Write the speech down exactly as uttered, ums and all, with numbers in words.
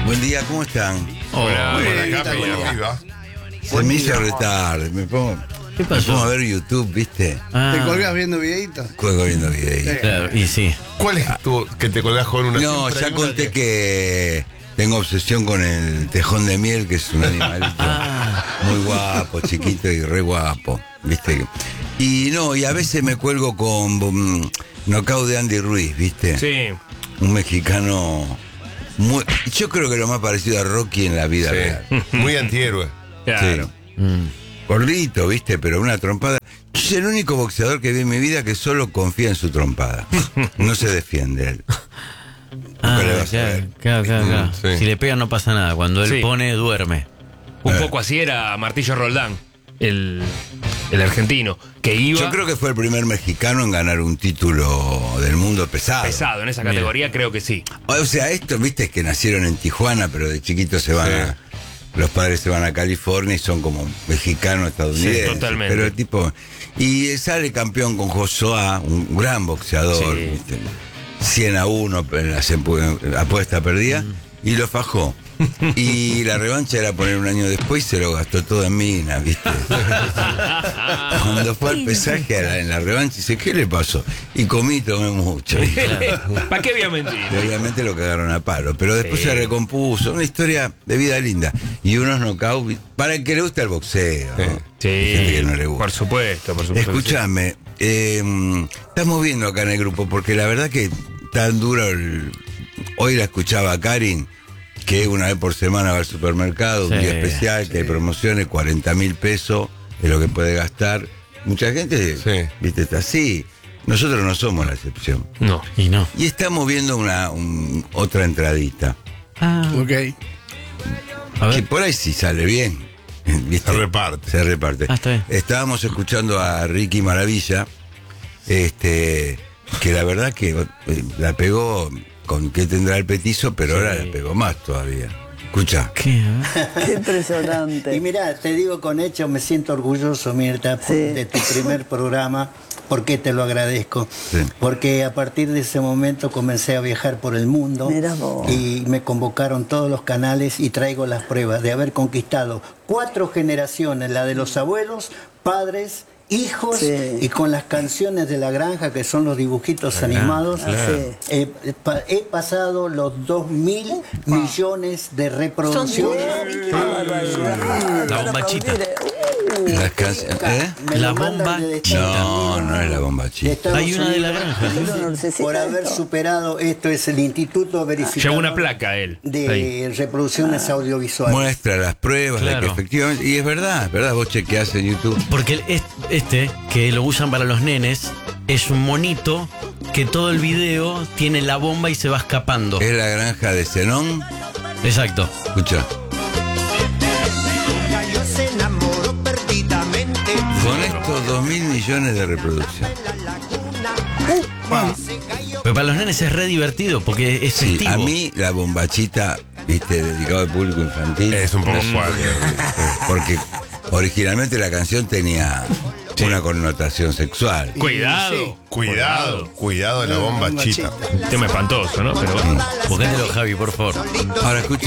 Buen día, ¿cómo están? Hola, Hola, hola, Capi, arriba. Se me hizo retarde, me pongo, ¿Qué me pasó? pongo a ver YouTube, ¿viste? Ah, ¿Te colgás viendo videitos? Juego viendo videos. claro, y sí. ¿Cuál es tu que te colgás con una? No, siempre ya hay una conté que tengo obsesión con el tejón de miel, que es un animalito muy guapo, chiquito y re guapo, ¿viste? Y no, y a veces me cuelgo con um, Knockout de Andy Ruiz, ¿viste? Sí. Un mexicano muy, yo creo que lo más parecido a Rocky en la vida real. Sí, muy antihéroe. Claro. Sí. Gordito, ¿viste? Pero una trompada. Yo soy el único boxeador que vi en mi vida que solo confía en su trompada. No se defiende él. Ah, le vas a claro, ver. claro, claro, claro. Mm, sí. Si le pegan no pasa nada. Cuando él Sí. pone, duerme. Un Eh. poco así era Martillo Roldán, el, el argentino, que iba Yo creo que fue el primer mexicano en ganar un título del mundo pesado. pesado en esa Mira. categoría, creo que sí. O sea, estos, viste, es que nacieron en Tijuana, pero de chiquitos se van Sí. a... Los padres se van a California y son como mexicanos estadounidenses. Sí, totalmente. Pero el tipo... Y sale campeón con Joshua, un gran boxeador. Sí. ¿viste? cien a uno en la sempu- apuesta perdida. Y lo fajó. Y la revancha era poner un año después y se lo gastó todo en minas, ¿viste? Cuando fue al pesaje a la- en la revancha, dice, ¿qué le pasó? Y comí, tomé mucho. ¿Para qué voy a mentir? Y obviamente lo cagaron a palo, pero después Sí. se recompuso. Una historia de vida linda. Y unos knockouts, para el que le gusta el boxeo. ¿no? Sí, Hay gente que no le gusta. por supuesto, por supuesto. que sí. Escúchame, eh, estamos viendo acá en el grupo, porque la verdad que tan duro el... Hoy la escuchaba a Karin, que una vez por semana va al supermercado, un Sí, día especial, que hay promociones, cuarenta mil pesos es lo que puede gastar. Mucha gente, Sí. viste, está así. Nosotros no somos la excepción. No. Y no. Y estamos viendo una un- otra entradita, Ah, Ok. a que ver. por ahí sí sale bien. ¿viste? Se reparte. Se reparte. Ah, está bien. Estábamos escuchando a Ricky Maravilla, este, que la verdad que eh, la pegó con que tendrá el petizo, pero ahora la pegó más todavía. Escucha. ¿Qué? A ver. Qué impresionante. Y mira, te digo con hecho, me siento orgulloso, Mirta, Sí. de tu primer programa. ¿Por qué te lo agradezco? Sí. Porque a partir de ese momento comencé a viajar por el mundo. Mira vos. Y me convocaron todos los canales y traigo las pruebas de haber conquistado cuatro generaciones, la de los abuelos, padres, hijos, Sí. y con las canciones de La Granja, que son los dibujitos animados. claro. eh, pa- he pasado los dos mil millones de reproducciones. La bombachita. Las canciones. ¿Eh? Me La lo mandan bomba de chita. No, no es la bomba de chita. Estados Hay una de La Unidos. Granja. Yo no necesito Por haber esto. superado esto, es el Instituto Verificador Lleva una placa él. de Ahí. reproducciones audiovisuales. Muestra las pruebas de Claro. que efectivamente. Y es verdad, es verdad, vos chequeás en YouTube. Porque el- es- este, que lo usan para los nenes, es un monito que todo el video tiene la bomba y se va escapando. Es la granja de Zenón. Exacto. Escucha. Con estos dos mil millones de reproducciones. Pero para los nenes es re divertido porque es Sí, festivo. a mí la bombachita, viste, dedicado al público infantil. Es un poco fuerte. Porque originalmente la canción tenía una connotación sexual. Cuidado. Cuidado, cuidado de la bomba chita. Tema espantoso, ¿no? Pero bueno. Buscátelo, Javi, por favor. Ahora escucha.